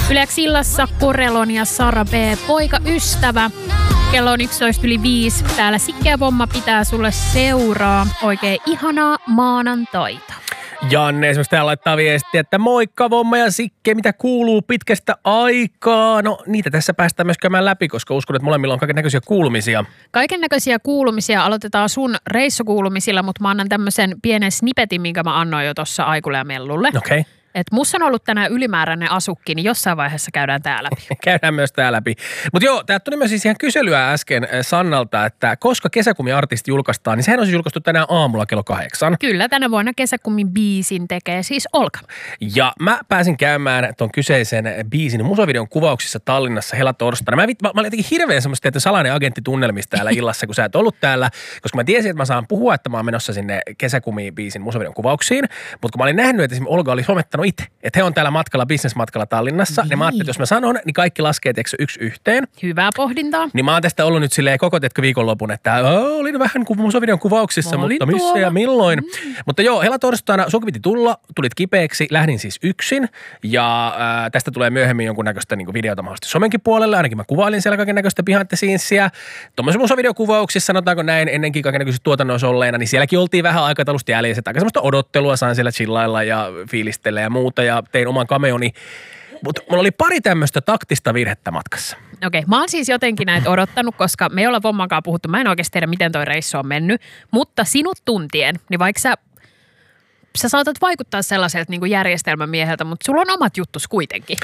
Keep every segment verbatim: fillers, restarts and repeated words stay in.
Yleksi illassa Korelon ja Sara B. Poikaystävä. Kello on yksitoista yli viisi. Täällä Sikkeä Vomma pitää sulle seuraa. Oikein ihanaa maanantaita. Janne esimerkiksi täällä laittaa viestiä, että moikka Vomma ja Sikke, mitä kuuluu pitkästä aikaa? No niitä tässä päästään myös käymään läpi, koska uskon, että molemmilla on kaiken näköisiä kuulumisia. Kaiken näköisiä kuulumisia. Aloitetaan sun reissukuulumisilla, mutta mä annan tämmöisen pienen snippetin, minkä mä annoin jo tuossa Aikulle ja Mellulle. Okei. Okay. Että musta on ollut tänään ylimääräinen asukki, niin jossain vaiheessa käydään tää läpi. Käydään myös tää läpi. Mutta joo, tää tuli myös siis ihan kyselyä äsken Sannalta, että koska Kesäkumi-artisti julkaistaan, niin sehän on siis julkaistu tänään aamulla kello kahdeksan. Kyllä, tänä vuonna Kesäkumin biisin tekee siis Olka. Ja mä pääsin käymään ton kyseisen biisin musavideon kuvauksissa Tallinnassa helatorstaina. Mä, mä, mä olin jotenkin hirveän semmoista, että salainen agenttitunnelmista täällä illassa, kun sä et ollut täällä, koska mä tiesin, että mä saan puhua, että mä oon menossa sinne Kesäkumi-biisin musavideon kuvauksiin, mutta kun mä olin nähnyt, että esimerkiksi Olga oli somettanut itse, että he on täällä matkalla, bisnesmatkalla Tallinnassa. Niin. Ja mä ajattelin, että jos mä sanon, niin kaikki laskee teeksi yksi yhteen. Hyvää pohdintaa. Niin mä oon tästä ollut nyt silleen koko teetkö viikonlopun, että olin vähän musavideon kuvauksissa, mutta missä tuolla. Ja milloin. Mm. Mutta joo, helatorstaina sun piti tulla, tulit kipeäksi, lähdin siis yksin. Ja äh, tästä tulee myöhemmin jonkunnäköistä niin kuin videota mahdollisesti somenkin puolelle. Ainakin mä kuvailin siellä kaiken näköistä behind the scenesiä. Tuommoisessa musavideokuvauksissa, sanotaanko näin, ennenkin kaiken näköisissä tuotannoissa olleena, niin sielläkin oltiin vähän aikataulusta jäljessä. Aika semmoista odottelua, sain siellä chillailla ja fiilistellä ja muuta. Ja tein oman cameoni, mutta mulla oli pari tämmöistä taktista virhettä matkassa. Okei, okay, mä oon siis jotenkin näitä odottanut, koska me ei olla Vommankaan puhuttu. Mä en oikeasti tiedä, miten toi reissu on mennyt, mutta sinut tuntien, niin vaikka sä, sä saatat vaikuttaa sellaiselta niin kuin järjestelmämieheltä, mutta sulla on omat juttus kuitenkin.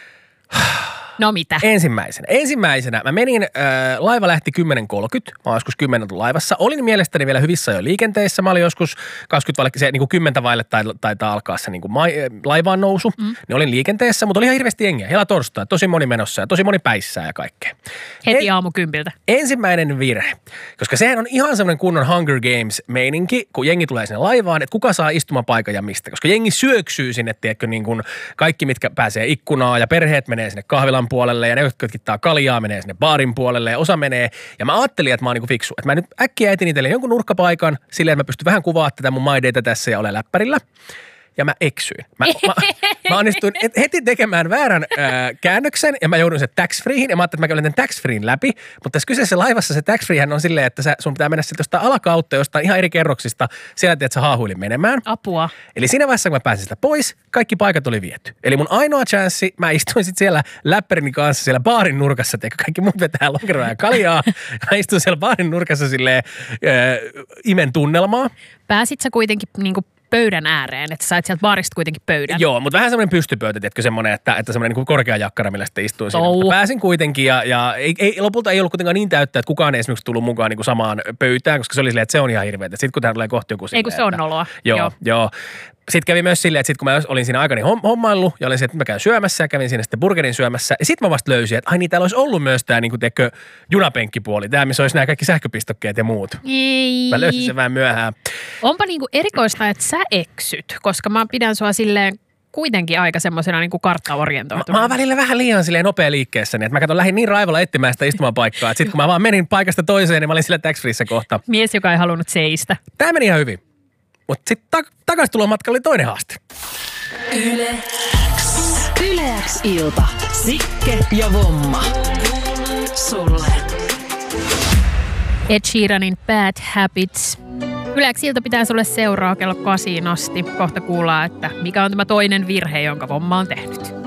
No mitä? Ensimmäisenä. Ensimmäisenä mä menin, äh, laiva lähti kymmenen kolmekymmentä, mä oon joskus kymmeneltä laivassa. Olin mielestäni vielä hyvissä jo liikenteessä. Mä olin joskus kaksikymmentä vaille, se niin kuin kymmentä vaille taitaa alkaa se niin kuin mai, laivaan nousu. Mm. Niin olin liikenteessä, mutta oli ihan hirveästi jengiä. Hela torstai, tosi moni menossa ja tosi moni päissään ja kaikkea. Heti en, aamu kympiltä. Ensimmäinen virhe, koska sehän on ihan semmoinen kunnon Hunger Games-meininki, kun jengi tulee sinne laivaan, että kuka saa istumapaikan ja mistä. Koska jengi syöksyy sinne, tiedätkö, niin kuin kaikki, mitkä pääsee ikkunaan ja perheet menee sinne kahvilan puolelle ja ne, jotka kittaa kaljaa, menee sinne baarin puolelle ja osa menee. Ja mä ajattelin, että mä oon niinku fiksu. Että mä nyt äkkiä etin itselleni jonkun nurkkapaikan silleen, että mä pystyn vähän kuvaamaan tätä mun maideita tässä ja olen läppärillä. Ja mä eksyin. Mä, mä, mä onnistuin heti tekemään väärän ää, käännöksen ja mä joudun sen tax-freehin ja mä ajattelin, että mä käyn tämän tax-freehin läpi. Mutta tässä kyseisessä laivassa se tax-freehän on silleen, että sä, sun pitää mennä sitten jostain alakautta, jostain ihan eri kerroksista. Siellä teet sä haahuilin menemään. Apua. Eli siinä vaiheessa, kun mä pääsin sitä pois, kaikki paikat oli viety. Eli mun ainoa chanssi, mä istuin sitten siellä läppärini kanssa siellä baarin nurkassa, teikö kaikki muut vetää lonkeroa ja kaljaa. Mä istuin siellä baarin nurkassa silleen ää, imen tunnelmaa. Pääsit sä kuitenkin niinku pöydän ääreen, että sä sait sieltä baarista kuitenkin pöydän. Joo, mutta vähän semmoinen pystypöytä, tiedätkö, semmoinen, että, että semmoinen niin korkea jakkara, millä sitten istuin siinä. Mutta pääsin kuitenkin ja, ja ei, ei, lopulta ei ollut kuitenkaan niin täyttä, että kukaan ei esimerkiksi tullut mukaan niin kuin samaan pöytään, koska se oli silleen, että se on ihan hirveätä. Sitten kun täällä tulee kohti joku silleen, ei kun se on noloa. Joo, joo. joo. Sitten kävi myös silleen, että sit kun mä olin siinä aikani hommaillut ja olin se, että mä käyn syömässä ja kävin siinä sitten burgerin syömässä. Ja sitten mä vasta löysin, että ai niin, täällä olisi ollut myös tämä niin kuin teekö junapenkkipuoli. Tämä, missä olisi nämä kaikki sähköpistokkeet ja muut. Ei. Mä löysin sen vähän myöhään. Onpa niin kuin erikoista, että sä eksyt, koska mä pidän sua silleen kuitenkin aika semmoisena niin kuin karttaorientoituneena. Mä, mä oon välillä vähän liian silleen nopea liikkeessäni, että mä katson lähdin niin raivalla etsimään sitä istumapaikkaa, että sitten kun mä vaan menin paikasta toiseen, niin mä olin sillä tax-freeissä kohta. Mies, joka ei halunnut seistä. Tämä meni ihan hyvin. Mutta sitten tak- takaistulomatkalla oli toinen haaste. Yle X. Yle X ilta. Sikke ja Vomma. Sulle. Ed Sheeranin Bad Habits. Yle X ilta pitää sulle seuraa kello kasiin asti. Kohta kuullaan, että mikä on tämä toinen virhe, jonka Vomma on tehnyt.